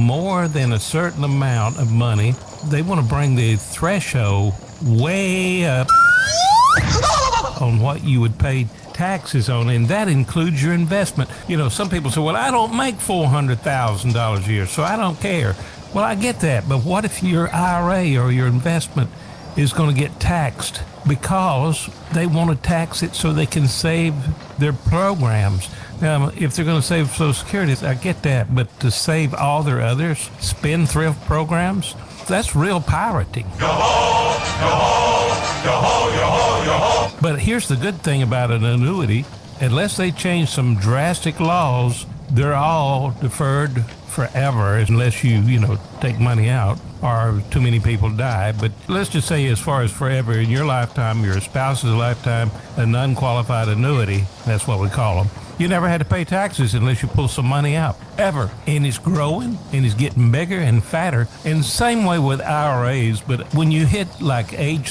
more than a certain amount of money, they want to bring the threshold way up on what you would pay taxes on, and that includes your investment. You know, some people say, well, I don't make $400,000 a year, so I don't care. Well, I get that, but what if your IRA or your investment is going to get taxed because they want to tax it so they can save their programs? Now, if they're going to save Social Security, I get that, but to save all their other spendthrift programs, that's real pirating. Yo ho, yo ho, yo ho, yo ho, yo ho. But here's the good thing about an annuity. Unless they change some drastic laws, they're all deferred forever unless you take money out or too many people die. But let's just say as far as forever, in your lifetime, your spouse's lifetime, an unqualified annuity, that's what we call them. You never had to pay taxes unless you pull some money out, ever. And it's growing, and it's getting bigger and fatter. And same way with IRAs, but when you hit like age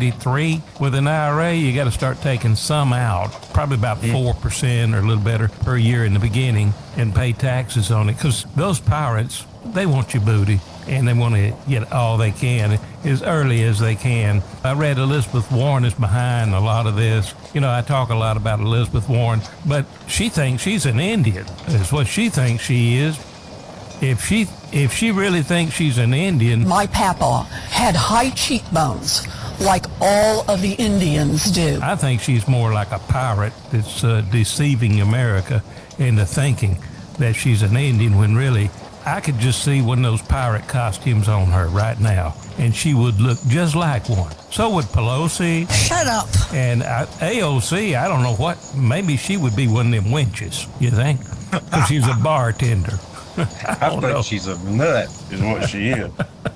73 with an IRA, you got to start taking some out, probably about 4% or a little better per year in the beginning, and pay taxes on it. Because those pirates, they want your booty, and they want to get all they can as early as they can. I read Elizabeth Warren is behind a lot of this. You know, I talk a lot about Elizabeth Warren, but she thinks she's an Indian. That's what she thinks she is. If she really thinks she's an Indian... My papa had high cheekbones, like all of the Indians do. I think she's more like a pirate that's deceiving America into thinking that she's an Indian when really... I could just see one of those pirate costumes on her right now, and she would look just like one. So would Pelosi. Shut up. And AOC, I don't know what, maybe she would be one of them wenches, you think? Because she's a bartender. I think she's a nut, is what she is.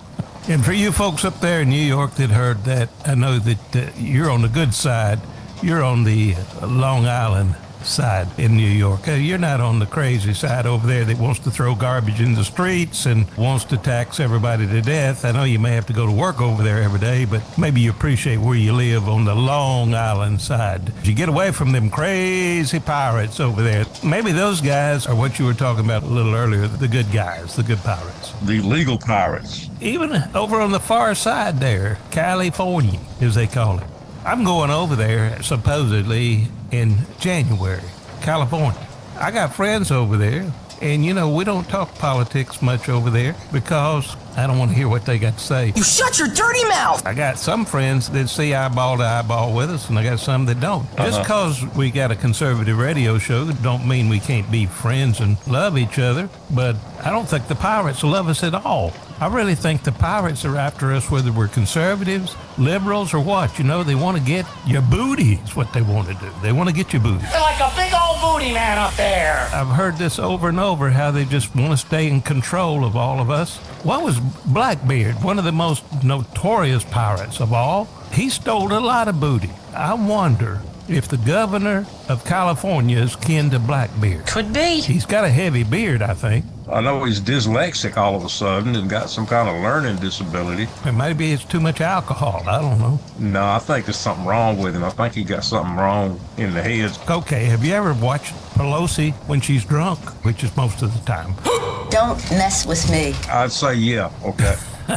And for you folks up there in New York that heard that, I know that you're on the good side. You're on the Long Island side in New York. You're not on the crazy side over there that wants to throw garbage in the streets and wants to tax everybody to death. I know you may have to go to work over there every day, but maybe you appreciate where you live on the Long Island side. You get away from them crazy pirates over there. Maybe those guys are what you were talking about a little earlier, the good guys, the good pirates. The legal pirates. Even over on the far side there, California, as they call it. I'm going over there supposedly in January, California. I got friends over there, and we don't talk politics much over there because I don't want to hear what they got to say. You shut your dirty mouth! I got some friends that see eyeball to eyeball with us, and I got some that don't. Just because we got a conservative radio show don't mean we can't be friends and love each other, but I don't think the pirates love us at all. I really think the pirates are after us whether we're conservatives, liberals, or what. They want to get your booty is what they want to do. They want to get your booty. You're like a big old booty man up there. I've heard this over and over, how they just want to stay in control of all of us. What was Blackbeard, one of the most notorious pirates of all? He stole a lot of booty. I wonder if the governor of California is kin to Blackbeard. Could be. He's got a heavy beard, I think. I know he's dyslexic all of a sudden and got some kind of learning disability. And maybe it's too much alcohol. I don't know. No, I think there's something wrong with him. I think he got something wrong in the head. Okay, have you ever watched Pelosi when she's drunk, which is most of the time? Don't mess with me. I'd say yeah, okay.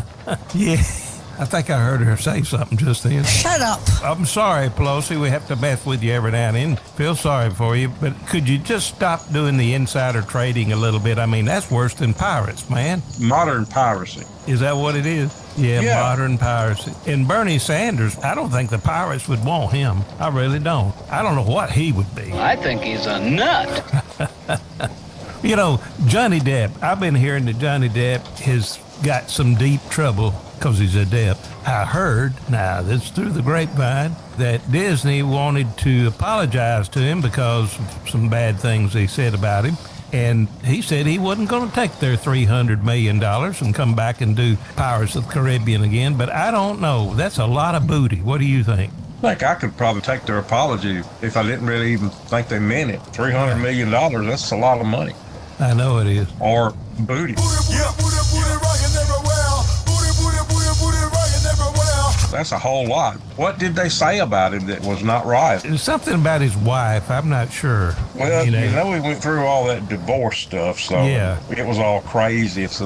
Yeah. I think I heard her say something just then. Shut up. I'm sorry, Pelosi. We have to mess with you every now and then. Feel sorry for you, but could you just stop doing the insider trading a little bit? I mean, that's worse than pirates, man. Modern piracy. Is that what it is? Yeah, modern piracy. And Bernie Sanders, I don't think the pirates would want him. I really don't. I don't know what he would be. I think he's a nut. Johnny Depp, I've been hearing that Johnny Depp has got some deep trouble because he's a Depp. I heard, now this is through the grapevine, that Disney wanted to apologize to him because of some bad things they said about him. And he said he wasn't going to take their $300 million and come back and do Pirates of the Caribbean again. But I don't know. That's a lot of booty. What do you think? I think I could probably take their apology if I didn't really even think they meant it. $300 million, that's a lot of money. I know it is. Or booty. That's a whole lot. What did they say about him that was not right? It's something about his wife. I'm not sure. Well, we went through all that divorce stuff, so yeah, it was all crazy. It's